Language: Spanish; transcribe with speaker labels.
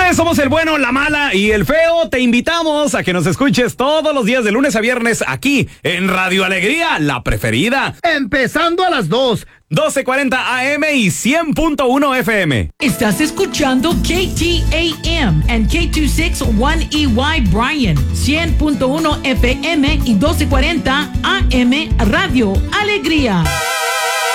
Speaker 1: Señores, somos el bueno, la mala y el feo. Te invitamos a que nos escuches todos los días de lunes a viernes aquí en Radio Alegría, la preferida.
Speaker 2: Empezando a las
Speaker 1: 12:40 AM y 100.1 FM.
Speaker 3: Estás escuchando KTAM and K261EY Bryan, 100.1 FM y 1240 AM Radio Alegría.